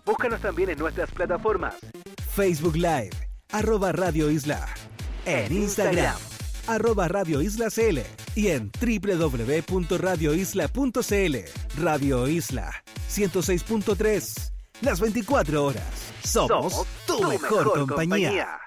Búscanos también en nuestras plataformas. Facebook Live, @Radio Isla. En Instagram, @Radio Isla CL. Y en www.radioisla.cl. Radio Isla 106.3. Las 24 horas. Somos tu mejor compañía.